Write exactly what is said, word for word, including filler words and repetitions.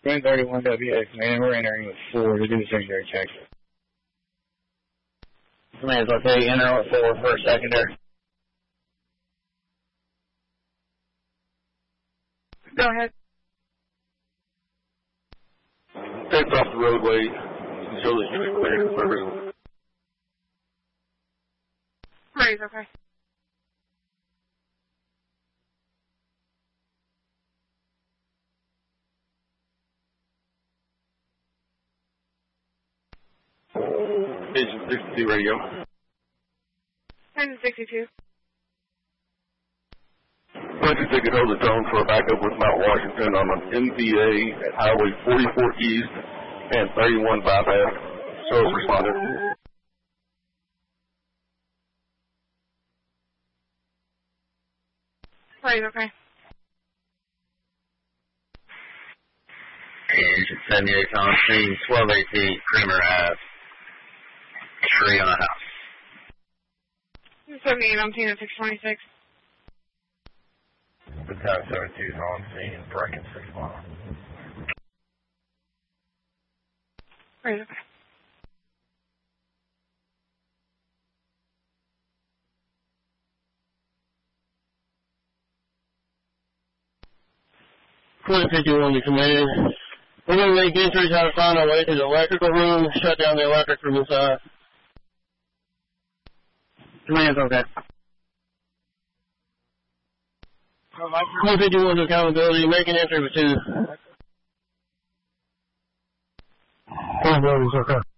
one thirty-one W X, man, we're entering with four to do the secondary check. Command, okay, enter with four for secondary. Go ahead. Takes off the roadway. Show that you're clear. Right, okay. Station sixty-two radio. Station sixty-two. Budget ticket hold the tone for a backup with Mount Washington on an M V A at Highway forty-four East and thirty-one bypass. Show us responded. Right, okay. Agent seventy-eight on scene, twelve eighteen, Creamer Ave. Tree on the house. seventy-eight on scene at six twenty-six. Battalion seventy-two is on scene, breaking six mile. Right, okay. twenty fifty-one to command. We're going to make entries out of find our way to the electrical room, shut down the electric from inside. Command's okay. twenty fifty-one to accountability, make an entry with two. Accountability's okay.